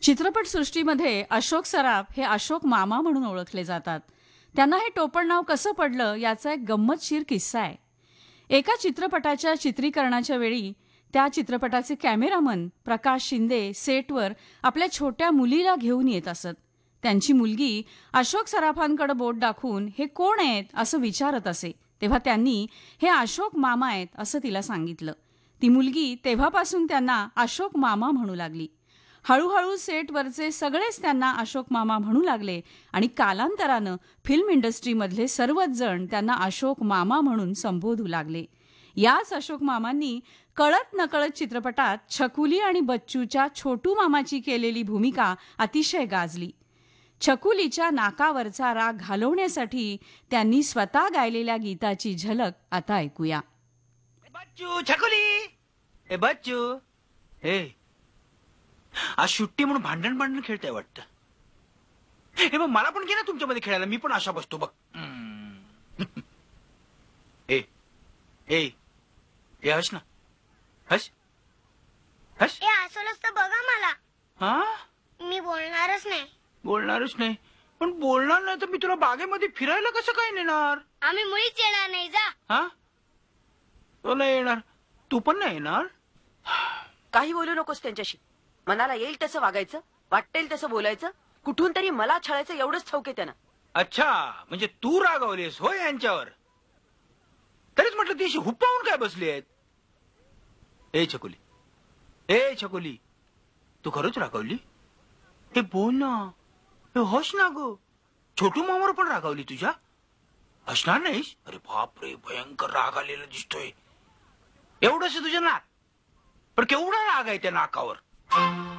चित्रपटसृष्टीमध्ये अशोक सराफ हे अशोक मामा म्हणून ओळखले जातात. त्यांना हे टोपण नाव कसं पडलं याचा एक गंमतशीर किस्सा आहे. एका चित्रपटाच्या चित्रीकरणाच्या वेळी त्या चित्रपटाचे कॅमेरामन प्रकाश शिंदे सेटवर आपल्या छोट्या मुलीला घेऊन येत असत. त्यांची मुलगी अशोक सराफांकडे बोट दाखवून हे कोण आहेत असं विचारत असे. तेव्हा त्यांनी हे अशोक मामा आहेत असं तिला सांगितलं. ती मुलगी तेव्हापासून त्यांना अशोक मामा म्हणू लागली. हळूहळू सेटवरचे सगळेच त्यांना अशोक मामा म्हणू लागले आणि कालांतरानं फिल्म इंडस्ट्रीमधले सर्वच जण त्यांना अशोक मामा म्हणून संबोधू लागले. याच अशोक मामांनी कळत नकळत चित्रपटात छकुली आणि बच्चूच्या छोटू मामाची केलेली भूमिका अतिशय गाजली. छकुलीच्या नाकावरचा राग घालवण्यासाठी त्यांनी स्वतः गायलेल्या गीताची झलक आता ऐकूया. बच्चू छकुली ए बच्चू हे आज सुट्टी म्हणून भांडण खेळताय वाटतं. हे मग मला पण घे ना तुमच्यामध्ये खेळायला. मी पण अशा बसतो बघ. ए ए ए हस ना हस हस. ए असलच तर बघा मला. हा मी बोलणारच नाही. बोलणारच नाही. पण बोलणार नाही तर मी तुला बागेमध्ये फिरायला कसं काय नेणार. आम्ही मुळीच येणार नाही. जा. हा तो नाही येणार. तू पण नाही येणार. काही बोलू नकोस त्यांच्याशी. मनाला येईल तसं वागायचं, वाटेल तसं बोलायचं, कुठून तरी मला छळायचं एवढंच ठाऊक आहे त्यांना. अच्छा म्हणजे तू रागावलीस होय यांच्यावर. तरीच म्हटलं ती हुप्पावून काय बसली आहेत. ए छकुली तू खरंच रागावली. हे बोल ना. हे हस ना ग. छोटू मामावर पण रागावली तुझ्या. हसणार नाहीस. अरे बाप रे भयंकर राग आलेला दिसतोय. एवढंच तुझ्या नाक पण केवढा राग आहे त्या नाकावर.